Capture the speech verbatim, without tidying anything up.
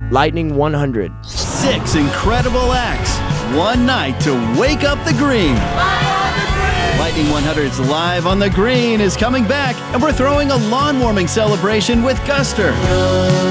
Lightning one hundred. Six incredible acts. One night to wake up the green. Lightning one hundred's Live on the Green is coming back, and we're throwing a lawn warming celebration with Guster.